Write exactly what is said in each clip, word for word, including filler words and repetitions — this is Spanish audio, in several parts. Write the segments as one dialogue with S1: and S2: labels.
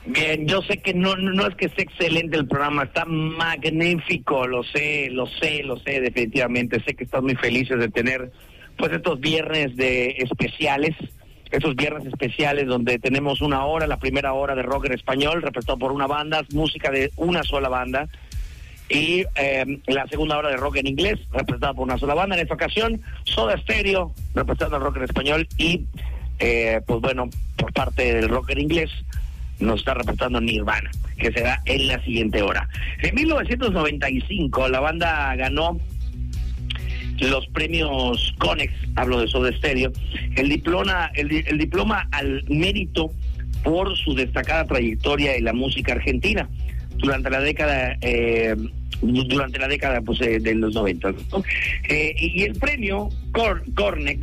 S1: Bien, yo sé que no, no es que esté excelente el programa, está magnífico, lo sé, lo sé, lo sé, definitivamente. Sé que están muy felices de tener pues estos viernes de especiales, estos viernes especiales donde tenemos una hora, la primera hora de rock en español, representado por una banda, música de una sola banda, y eh, la segunda hora de rock en inglés, representada por una sola banda. En esta ocasión, Soda Stereo, representando el rock en español, y eh, pues bueno, por parte del rock en inglés, nos está reportando Nirvana, que será en la siguiente hora. En mil novecientos noventa y cinco la banda ganó los premios Konex, hablo de Soda Stereo, el diploma, el, el diploma al mérito por su destacada trayectoria en la música argentina durante la década eh, durante la década pues eh, de los noventa, ¿no? eh, y el premio Cor Cornex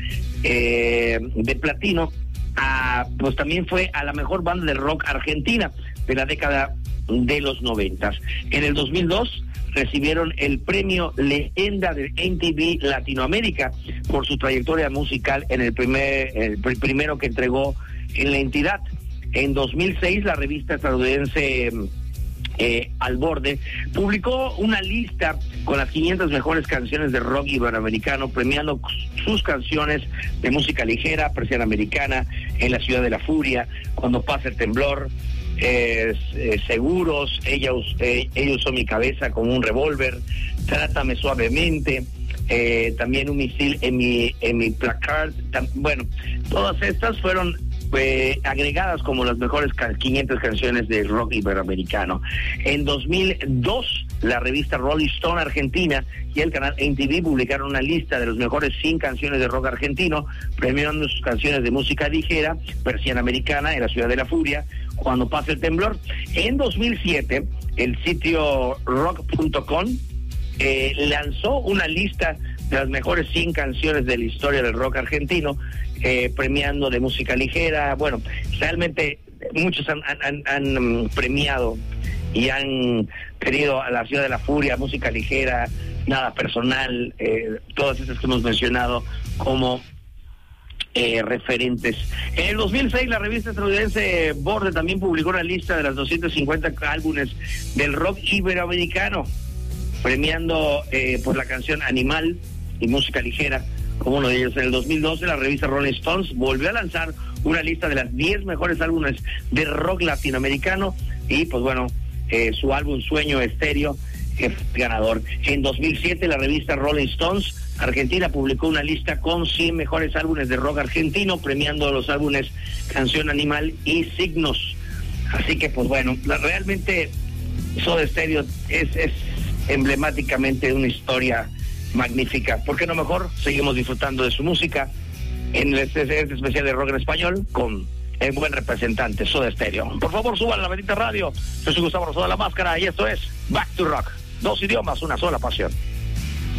S1: eh, de platino A, pues también fue a la mejor banda de rock argentina de la década de los noventas. En el dos mil dos recibieron el premio Leyenda de M T V Latinoamérica por su trayectoria musical en el primer el primero que entregó en la entidad. En dos mil seis la revista estadounidense Eh, Al Borde publicó una lista con las quinientas mejores canciones de rock iberoamericano, premiando sus canciones de música ligera, Persiana Americana, En la Ciudad de la Furia, Cuando Pasa el Temblor, eh, eh, Seguros, ella, eh, ella usó mi cabeza como un revólver, Trátame Suavemente, eh, también Un misil en mi, en mi placard. Bueno, todas estas fueron Eh, agregadas como las mejores quinientas canciones de rock iberoamericano. En dos mil dos, la revista Rolling Stone Argentina y el canal M T V publicaron una lista de los mejores cien canciones de rock argentino, premiando sus canciones de música ligera, Persiana Americana, En la Ciudad de la Furia, Cuando Pasa el Temblor. En dos mil siete, el sitio rock punto com eh, lanzó una lista de las mejores cien canciones de la historia del rock argentino, eh, premiando de música ligera. Bueno, realmente muchos han, han, han premiado y han tenido a La Ciudad de la Furia, música ligera, Nada Personal, eh, todas estas que hemos mencionado como eh, referentes. En el dos mil seis la revista estadounidense Borde también publicó una lista de las doscientos cincuenta álbumes del rock iberoamericano, premiando eh, por la canción Animal y música ligera como uno de ellos. En el dos mil doce la revista Rolling Stones volvió a lanzar una lista de las diez mejores álbumes de rock latinoamericano y pues bueno, eh, su álbum Sueño Estéreo es ganador. En dos mil siete la revista Rolling Stones Argentina publicó una lista con cien mejores álbumes de rock argentino, premiando los álbumes Canción Animal y Signos. Así que pues bueno, la, realmente Soda Stereo es, es emblemáticamente una historia magnífica. ¿Por qué no mejor? Seguimos disfrutando de su música en este, este especial de rock en español con el buen representante Soda Stereo. Por favor, suban a la bendita radio. Yo soy Gustavo Rosario de la Máscara y esto es Back to Rock. Dos idiomas, una sola pasión.